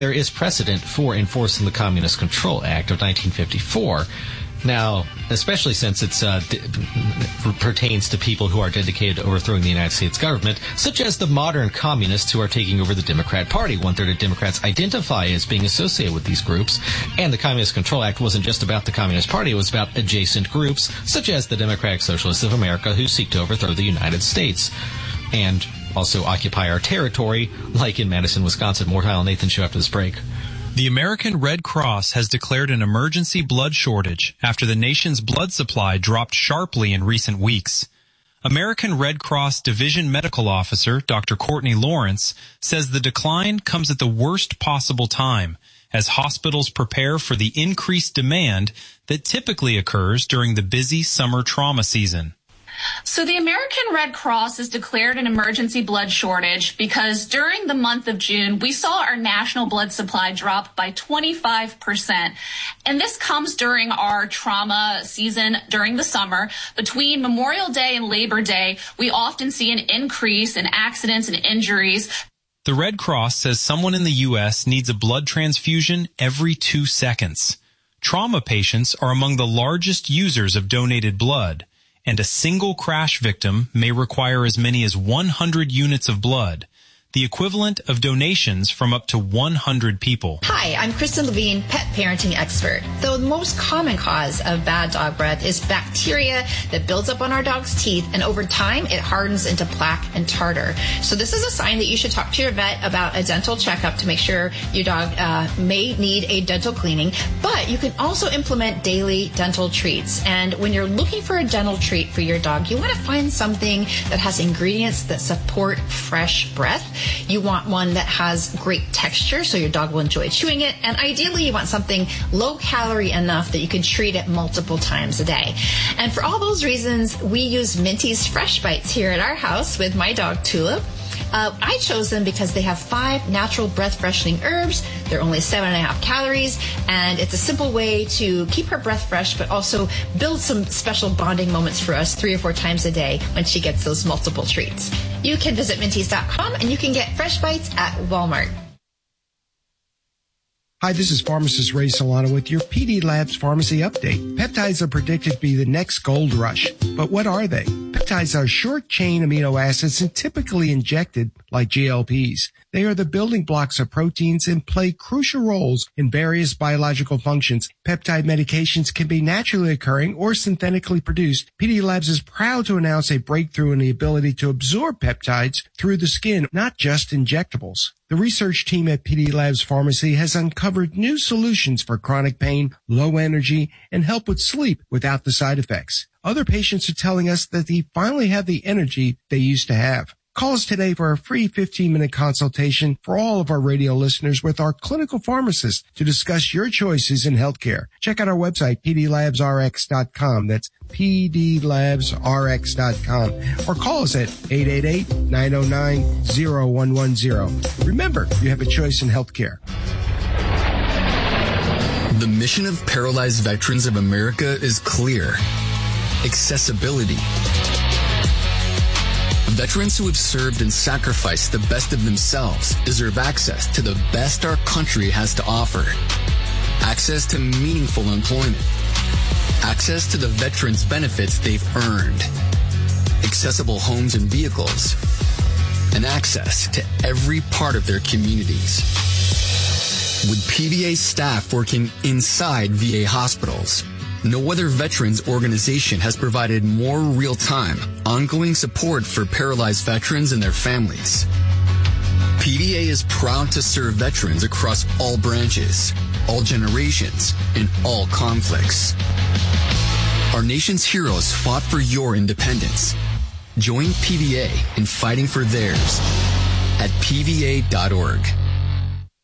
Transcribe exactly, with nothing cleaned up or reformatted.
there is precedent for enforcing the Communist Control Act of nineteen fifty-four. Now, especially since it uh, d- pertains to people who are dedicated to overthrowing the United States government, such as the modern communists who are taking over the Democrat Party. One-third of Democrats identify as being associated with these groups. And the Communist Control Act wasn't just about the Communist Party. It was about adjacent groups, such as the Democratic Socialists of America, who seek to overthrow the United States and also occupy our territory, like in Madison, Wisconsin. More Kyle and Nathan show after this break. The American Red Cross has declared an emergency blood shortage after the nation's blood supply dropped sharply in recent weeks. American Red Cross Division Medical Officer Doctor Courtney Lawrence says the decline comes at the worst possible time as hospitals prepare for the increased demand that typically occurs during the busy summer trauma season. So the American Red Cross has declared an emergency blood shortage because during the month of June, we saw our national blood supply drop by twenty-five percent. And this comes during our trauma season during the summer. Between Memorial Day and Labor Day, we often see an increase in accidents and injuries. The Red Cross says someone in the U S needs a blood transfusion every two seconds. Trauma patients are among the largest users of donated blood, and a single crash victim may require as many as one hundred units of blood, the equivalent of donations from up to one hundred people. Hi, I'm Kristen Levine, pet parenting expert. The most common cause of bad dog breath is bacteria that builds up on our dog's teeth, and over time it hardens into plaque and tartar. So this is a sign that you should talk to your vet about a dental checkup to make sure your dog uh, may need a dental cleaning. But you can also implement daily dental treats. And when you're looking for a dental treat for your dog, you want to find something that has ingredients that support fresh breath. You want one that has great texture so your dog will enjoy chewing it. And ideally, you want something low calorie enough that you can treat it multiple times a day. And for all those reasons, we use Minty's Fresh Bites here at our house with my dog Tulip. Uh, I chose them because they have five natural breath-freshening herbs. They're only seven and a half calories, and it's a simple way to keep her breath fresh, but also build some special bonding moments for us three or four times a day when she gets those multiple treats. You can visit Minties dot com, and you can get Fresh Bites at Walmart. Hi, this is pharmacist Ray Solano with your P D Labs Pharmacy Update. Peptides are predicted to be the next gold rush. But what are they? Peptides are short-chain amino acids and typically injected like G L Ps. They are the building blocks of proteins and play crucial roles in various biological functions. Peptide medications can be naturally occurring or synthetically produced. P D Labs is proud to announce a breakthrough in the ability to absorb peptides through the skin, not just injectables. The research team at P D Labs Pharmacy has uncovered new solutions for chronic pain, low energy, and help with sleep without the side effects. Other patients are telling us that they finally have the energy they used to have. Call us today for a free fifteen-minute consultation for all of our radio listeners with our clinical pharmacist to discuss your choices in healthcare. Check out our website, P D labs R X dot com. That's P D labs R X dot com. Or call us at eight eight eight, nine oh nine, oh one one oh. Remember, you have a choice in healthcare. The mission of Paralyzed Veterans of America is clear. Accessibility. Veterans who have served and sacrificed the best of themselves deserve access to the best our country has to offer. Access to meaningful employment. Access to the veterans' benefits they've earned. Accessible homes and vehicles. And access to every part of their communities. With P V A staff working inside V A hospitals, no other veterans organization has provided more real-time, ongoing support for paralyzed veterans and their families. P V A is proud to serve veterans across all branches, all generations, and all conflicts. Our nation's heroes fought for your independence. Join P V A in fighting for theirs at P V A dot org.